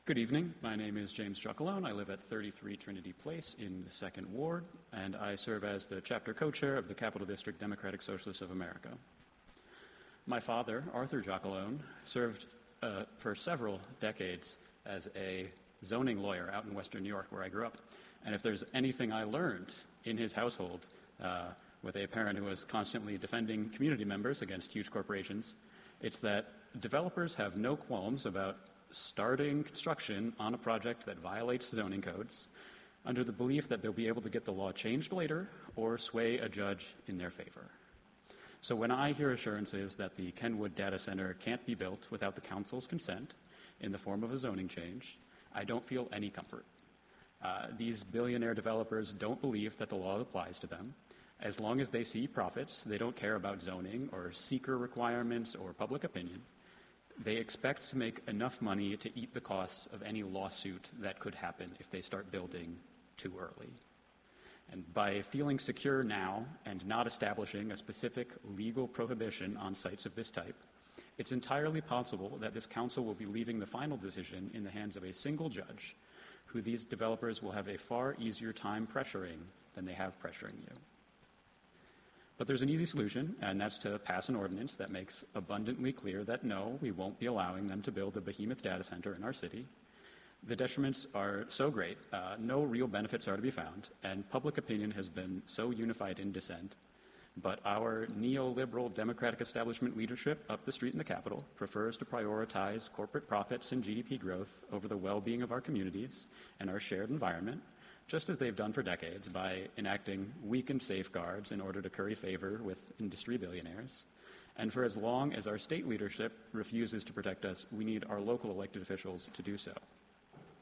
Good evening. My name is James Giacalone. I live at 33 Trinity Place in the Second Ward, and I serve as the chapter co-chair of the Capital District Democratic Socialists of America. My father, Arthur Giacalone, served for several decades as a zoning lawyer out in Western New York, where I grew up. And if there's anything I learned in his household, with a parent who was constantly defending community members against huge corporations, it's that developers have no qualms about starting construction on a project that violates zoning codes under the belief that they'll be able to get the law changed later or sway a judge in their favor. So when I hear assurances that the Kenwood data center can't be built without the council's consent in the form of a zoning change, I don't feel any comfort. These billionaire developers don't believe that the law applies to them. As long as they see profits, they don't care about zoning or seeker requirements or public opinion. They expect to make enough money to eat the costs of any lawsuit that could happen if they start building too early. And by feeling secure now and not establishing a specific legal prohibition on sites of this type, it's entirely possible that this council will be leaving the final decision in the hands of a single judge, who these developers will have a far easier time pressuring than they have pressuring you. But there's an easy solution, and that's to pass an ordinance that makes abundantly clear that no, we won't be allowing them to build a behemoth data center in our city. The detriments are so great, no real benefits are to be found, and public opinion has been so unified in dissent. But our neoliberal democratic establishment leadership up the street in the Capitol prefers to prioritize corporate profits and GDP growth over the well-being of our communities and our shared environment, just as they've done for decades by enacting weakened safeguards in order to curry favor with industry billionaires. And for as long as our state leadership refuses to protect us, we need our local elected officials to do so.